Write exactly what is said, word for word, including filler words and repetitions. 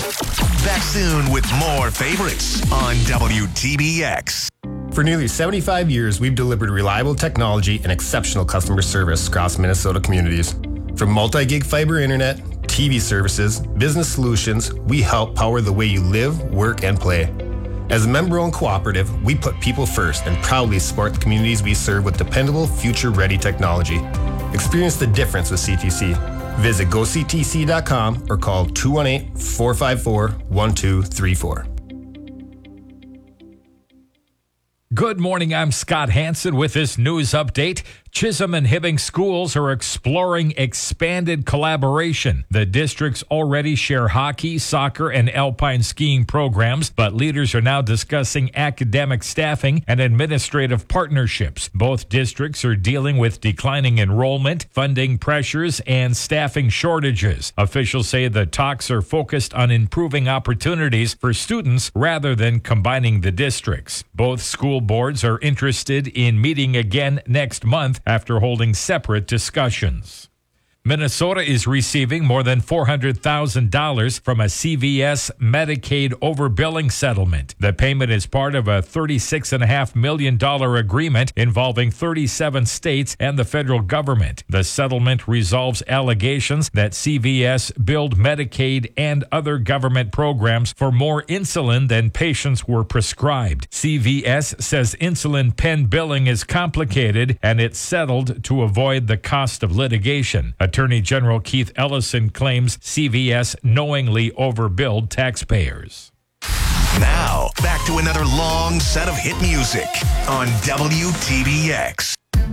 Back soon with more favorites on W T B X. For nearly seventy-five years, we've delivered reliable technology and exceptional customer service across Minnesota communities. From multi-gig fiber internet, T V services, business solutions, we help power the way you live, work, and play. As a member-owned cooperative, we put people first and proudly support the communities we serve with dependable, future-ready technology. Experience the difference with C T C. Visit go c t c dot com or call two one eight, four five four, one two three four. Good morning, I'm Scott Hansen with this news update. Chisholm and Hibbing schools are exploring expanded collaboration. The districts already share hockey, soccer, and alpine skiing programs, but leaders are now discussing academic staffing and administrative partnerships. Both districts are dealing with declining enrollment, funding pressures, and staffing shortages. Officials say the talks are focused on improving opportunities for students rather than combining the districts. Both school boards are interested in meeting again next month after holding separate discussions. Minnesota is receiving more than four hundred thousand dollars from a C V S Medicaid overbilling settlement. The payment is part of a thirty-six point five million dollars agreement involving thirty-seven states and the federal government. The settlement resolves allegations that C V S billed Medicaid and other government programs for more insulin than patients were prescribed. C V S says insulin pen billing is complicated and it's settled to avoid the cost of litigation. Attorney General Keith Ellison claims C V S knowingly overbilled taxpayers. Now, back to another long set of hit music on W T B X.